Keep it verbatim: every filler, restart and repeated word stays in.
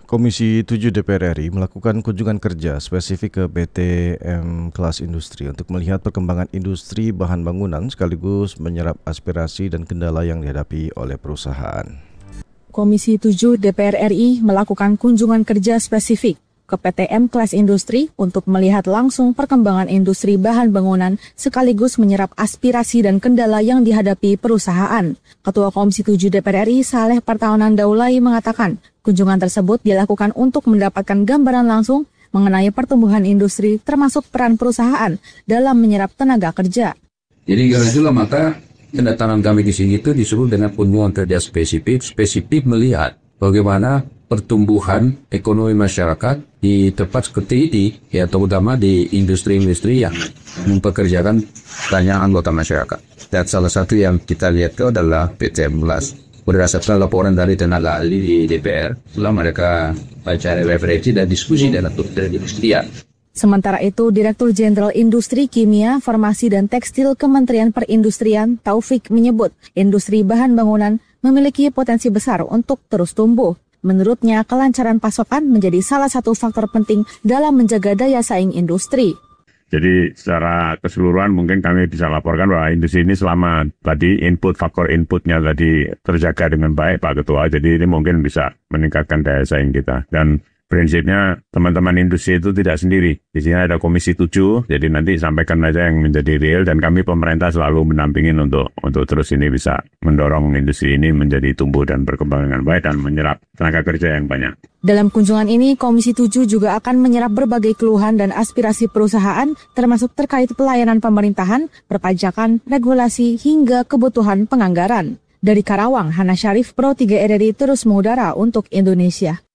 Komisi tujuh D P R R I melakukan kunjungan kerja spesifik ke P T M Kelas Industri untuk melihat perkembangan industri bahan bangunan sekaligus menyerap aspirasi dan kendala yang dihadapi oleh perusahaan. Komisi tujuh D P R R I melakukan kunjungan kerja spesifik ke P T M Kelas Industri untuk melihat langsung perkembangan industri bahan bangunan sekaligus menyerap aspirasi dan kendala yang dihadapi perusahaan. Ketua Komisi tujuh D P R R I Saleh Partaonan Daulay mengatakan, kunjungan tersebut dilakukan untuk mendapatkan gambaran langsung mengenai pertumbuhan industri termasuk peran perusahaan dalam menyerap tenaga kerja. Jadi karena itulah maka kedatangan kami di sini itu disebut dengan kunjungan kerja spesifik, spesifik melihat bagaimana pertumbuhan ekonomi masyarakat di tempat seperti ini, ya terutama di industri-industri yang mempekerjakan banyak anggota masyarakat. Dan salah satu yang kita lihat itu adalah P T M Kelas. Berdasarkan laporan dari tenaga ahli di D P R, setelah mereka baca referensi dan diskusi dengan perindustrian. Sementara itu, Direktur Jenderal Industri Kimia, Farmasi dan Tekstil Kementerian Perindustrian Taufik menyebut industri bahan bangunan memiliki potensi besar untuk terus tumbuh. Menurutnya, kelancaran pasokan menjadi salah satu faktor penting dalam menjaga daya saing industri. Jadi secara keseluruhan mungkin kami bisa laporkan bahwa industri ini selama tadi input, faktor inputnya tadi terjaga dengan baik Pak Ketua. Jadi ini mungkin bisa meningkatkan daya saing kita. Dan prinsipnya teman-teman industri itu tidak sendiri. Di sini ada Komisi tujuh, jadi nanti sampaikan aja yang menjadi real dan kami pemerintah selalu mendampingin untuk untuk terus ini bisa mendorong industri ini menjadi tumbuh dan berkembang dengan baik dan menyerap tenaga kerja yang banyak. Dalam kunjungan ini, Komisi tujuh juga akan menyerap berbagai keluhan dan aspirasi perusahaan termasuk terkait pelayanan pemerintahan, perpajakan, regulasi, hingga kebutuhan penganggaran. Dari Karawang, Hana Syarif, Pro tiga R R I terus mengudara untuk Indonesia.